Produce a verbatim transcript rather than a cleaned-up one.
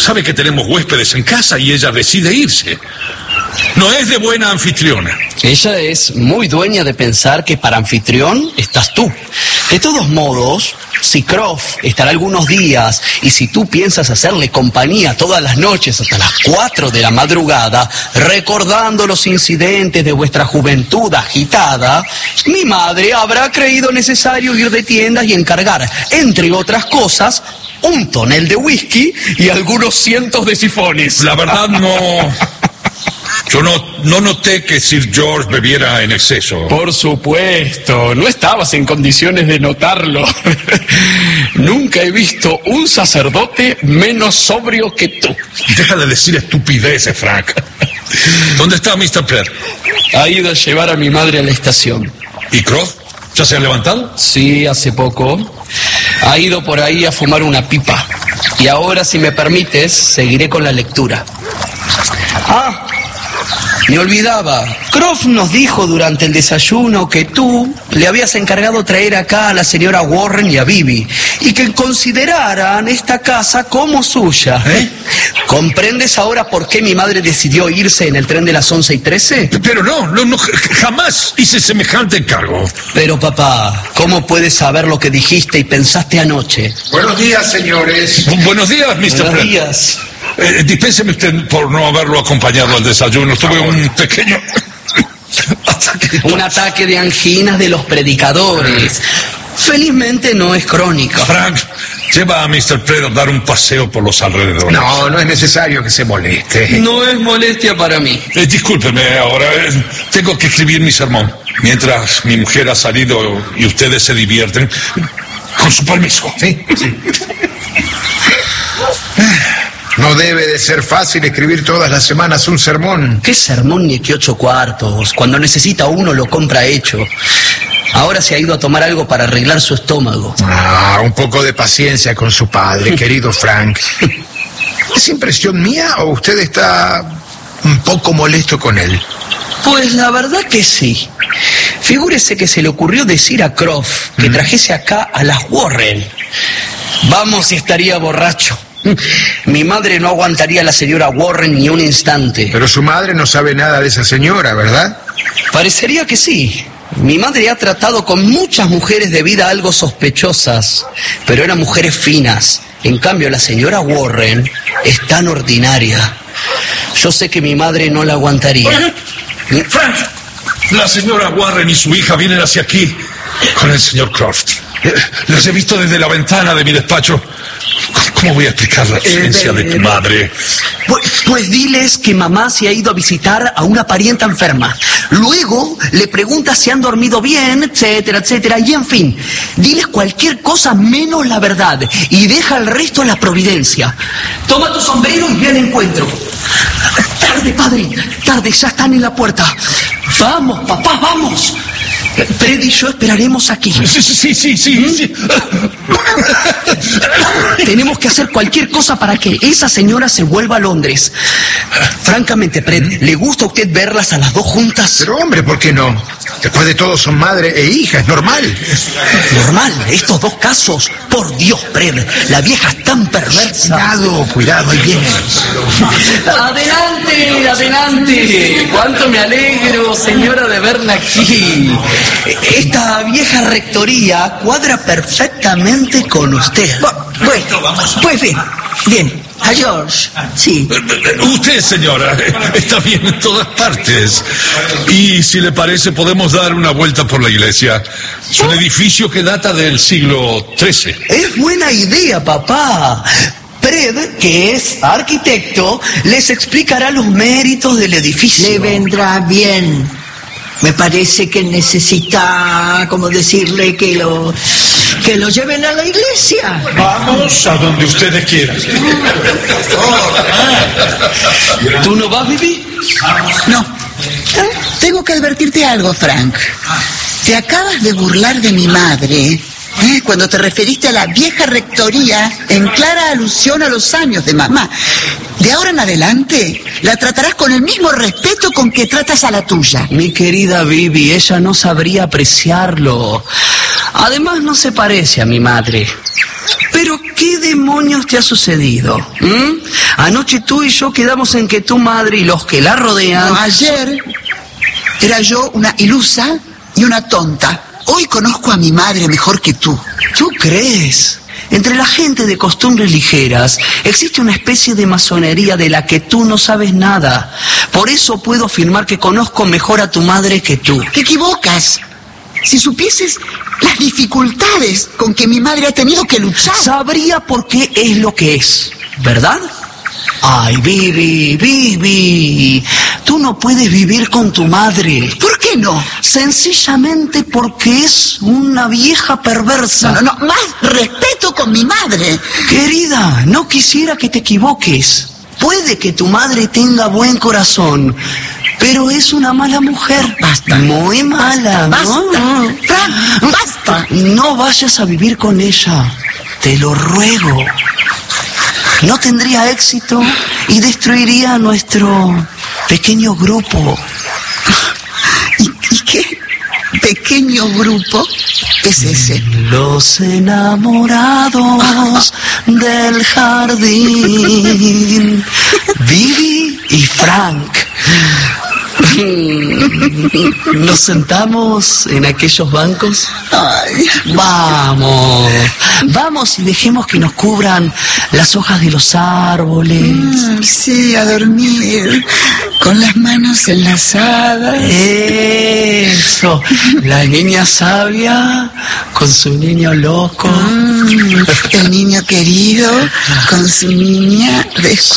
sabe que tenemos huéspedes en casa y ella decide irse. No es de buena anfitriona. Ella es muy dueña de pensar que para anfitrión estás tú. De todos modos, si Croft estará algunos días y si tú piensas hacerle compañía todas las noches hasta las cuatro de la madrugada, recordando los incidentes de vuestra juventud agitada, mi madre habrá creído necesario ir de tiendas y encargar, entre otras cosas, un tonel de whisky y algunos cientos de sifones. La verdad no... Yo no, no noté que Sir George bebiera en exceso. Por supuesto, no estabas en condiciones de notarlo. Nunca he visto un sacerdote menos sobrio que tú. Deja de decir estupideces, Frank. ¿Dónde está mister Pratt? Ha ido a llevar a mi madre a la estación. ¿Y Croft? ¿Ya se ha levantado? Sí, hace poco. Ha ido por ahí a fumar una pipa. Y ahora, si me permites, seguiré con la lectura. Ah, me olvidaba. Croft nos dijo durante el desayuno que tú le habías encargado traer acá a la señora Warren y a Bibi y que consideraran esta casa como suya. ¿Eh? ¿Comprendes ahora por qué mi madre decidió irse en el tren de las once y trece? Pero no, no, no, jamás hice semejante encargo. Pero papá, ¿cómo puedes saber lo que dijiste y pensaste anoche? Buenos días, señores. Bu- Buenos días, mister Buenos Pratt. días. Eh, dispénseme usted por no haberlo acompañado al desayuno. Tuve un pequeño ataque. Un ataque de anginas de los predicadores. Felizmente no es crónica. Frank, lleva a mister Pratt a dar un paseo por los alrededores. No, no es necesario que se moleste. No es molestia para mí. Eh, discúlpeme ahora, eh, tengo que escribir mi sermón. Mientras mi mujer ha salido y ustedes se divierten. Con su permiso. Sí, sí. No debe de ser fácil escribir todas las semanas un sermón. ¿Qué sermón ni qué ocho cuartos? Cuando necesita uno lo compra hecho. Ahora se ha ido a tomar algo para arreglar su estómago. Ah, un poco de paciencia con su padre, querido Frank. ¿Es impresión mía o usted está un poco molesto con él? Pues la verdad que sí. Figúrese que se le ocurrió decir a Croft que trajese acá a las Warren. Vamos, si estaría borracho. Mi madre no aguantaría a la señora Warren ni un instante. Pero su madre no sabe nada de esa señora, ¿verdad? Parecería que sí. Mi madre ha tratado con muchas mujeres de vida algo sospechosas, pero eran mujeres finas. En cambio, la señora Warren es tan ordinaria. Yo sé que mi madre no la aguantaría. Frank, la señora Warren y su hija vienen hacia aquí con el señor Croft. Eh, Los he visto desde la ventana de mi despacho. ¿Cómo voy a explicar la ausencia de tu madre? Pues, pues diles que mamá se ha ido a visitar a una parienta enferma. Luego le preguntas si han dormido bien, etcétera, etcétera. Y en fin, diles cualquier cosa menos la verdad. Y deja el resto a la providencia. Toma tu sombrero y ve al encuentro. Tarde, padre, tarde, ya están en la puerta. Vamos, papá, vamos. Fred y yo esperaremos aquí. Sí, sí, sí, sí, sí. Tenemos que hacer cualquier cosa para que esa señora se vuelva a Londres. Francamente, Fred, ¿le gusta a usted verlas a las dos juntas? Pero hombre, ¿por qué no? Después de todo son madre e hija, es normal. Normal, estos dos casos. Por Dios, Fred, la vieja es tan perversa. Cuidado, cuidado, ahí viene. Adelante, adelante. Cuánto me alegro, señora, de verla aquí. Esta vieja rectoría cuadra perfectamente con usted. Bueno, pues bien, bien. A George, sí. Usted, señora, está bien en todas partes. Y si le parece, podemos dar una vuelta por la iglesia. Es un edificio que data del siglo trece. Es buena idea, papá. Fred, que es arquitecto, les explicará los méritos del edificio. Le vendrá bien. Me parece que necesita, como decirle, que lo que lo lleven a la iglesia. Vamos a donde ustedes quieran. ¿Tú no vas, Bibi? No. Tengo que advertirte algo, Frank. Te acabas de burlar de mi madre, ¿eh? Cuando te referiste a la vieja rectoría en clara alusión a los años de mamá. De ahora en adelante, la tratarás con el mismo respeto con que tratas a la tuya. Mi querida Bibi, ella no sabría apreciarlo. Además, no se parece a mi madre. Pero, ¿qué demonios te ha sucedido? ¿Mm? Anoche tú y yo quedamos en que tu madre y los que la rodean... No, ayer era yo una ilusa y una tonta. Hoy conozco a mi madre mejor que tú. ¿Tú crees? Entre la gente de costumbres ligeras existe una especie de masonería de la que tú no sabes nada. Por eso puedo afirmar que conozco mejor a tu madre que tú. Te equivocas. Si supieses las dificultades con que mi madre ha tenido que luchar... Sabría por qué es lo que es, ¿verdad? Ay, Vivi, Vivi, tú no puedes vivir con tu madre. ¿Por qué no? Sencillamente porque es una vieja perversa. No, no, no, más respeto con mi madre. Querida, no quisiera que te equivoques. Puede que tu madre tenga buen corazón, pero es una mala mujer. Basta. Muy mala, Basta. ¿no? Frank, basta. No vayas a vivir con ella. Te lo ruego. No tendría éxito y destruiría a nuestro pequeño grupo. ¿Y, y qué pequeño grupo es ese? Los enamorados del jardín. Vivi y Frank. ¿Nos sentamos en aquellos bancos? Ay. Vamos, vamos y dejemos que nos cubran las hojas de los árboles. Mm, sí, a dormir, con las manos enlazadas. Eso, la niña sabia con su niño loco. Mm, el niño querido con su niña descuidada.